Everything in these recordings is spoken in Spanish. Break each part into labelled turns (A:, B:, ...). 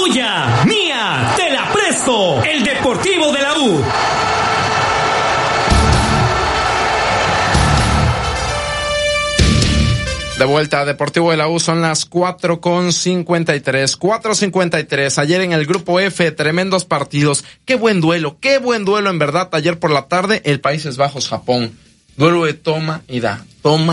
A: Tuya, mía, te la presto. El Deportivo de la U.
B: De vuelta a Deportivo de la U, son las 4:53. 4:53. Ayer en el grupo F, tremendos partidos. Qué buen duelo en verdad. Ayer por la tarde, el Países Bajos-Japón. Duelo de toma y da.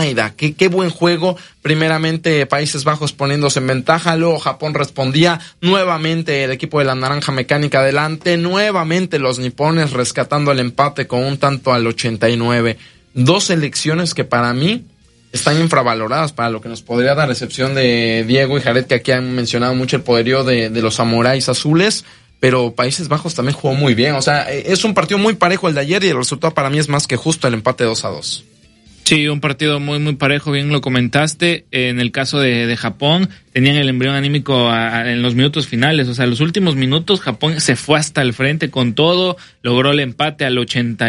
B: Qué buen juego. Primeramente Países Bajos poniéndose en ventaja, luego Japón respondía, nuevamente el equipo de la Naranja Mecánica adelante, nuevamente los nipones rescatando el empate con un tanto al 89. Dos selecciones que para mí están infravaloradas para lo que nos podría dar, a excepción de Diego y Jared, que aquí han mencionado mucho el poderío de los samuráis azules, pero Países Bajos también jugó muy bien. O sea, es un partido muy parejo el de ayer y el resultado para mí es más que justo, el empate 2-2.
C: Sí, un partido muy muy parejo, bien lo comentaste. En el caso de Japón, tenían el embrión anímico en los minutos finales, o sea, los últimos minutos Japón se fue hasta el frente con todo, logró el empate al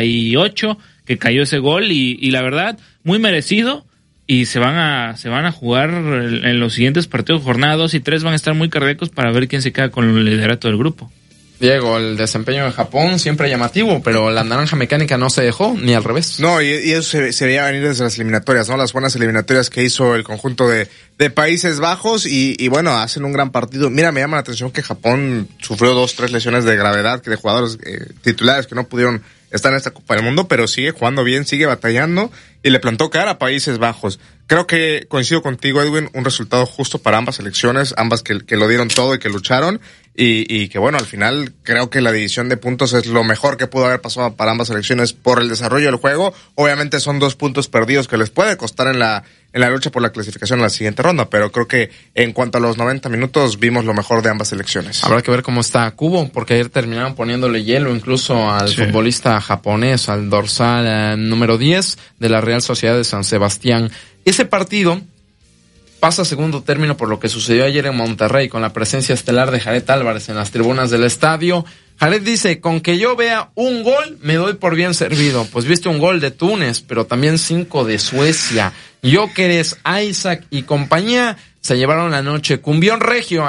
C: 88, que cayó ese gol y la verdad, muy merecido. Y se van a jugar en los siguientes partidos, jornada 2 y 3 van a estar muy cardíacos para ver quién se queda con el liderato del grupo.
B: Diego, el desempeño de Japón siempre llamativo, pero la Naranja Mecánica no se dejó, ni al revés.
D: No, y eso se veía venir desde las eliminatorias, ¿no? Las buenas eliminatorias que hizo el conjunto de Países Bajos y bueno, hacen un gran partido. Mira, me llama la atención que Japón sufrió 2-3 lesiones de gravedad, que de jugadores titulares que no pudieron estar en esta Copa del Mundo, pero sigue jugando bien, sigue batallando y le plantó cara a Países Bajos. Creo que coincido contigo, Edwin, un resultado justo para ambas selecciones, ambas que lo dieron todo y que lucharon y que bueno, al final creo que la división de puntos es lo mejor que pudo haber pasado para ambas selecciones por el desarrollo del juego. Obviamente son 2 puntos perdidos que les puede costar en la lucha por la clasificación en la siguiente ronda, pero creo que en cuanto a los 90 minutos vimos lo mejor de ambas selecciones.
B: Habrá que ver cómo está Kubo, porque ayer terminaron poniéndole hielo incluso al futbolista japonés, al dorsal número 10 de la Real Sociedad de San Sebastián. Ese partido pasa a segundo término por lo que sucedió ayer en Monterrey con la presencia estelar de Jared Álvarez en las tribunas del estadio. Jared dice, con que yo vea un gol, me doy por bien servido. Pues viste un gol de Túnez, pero también 5 de Suecia. Gyökeres, Isaac y compañía se llevaron la noche. Cumbión regio.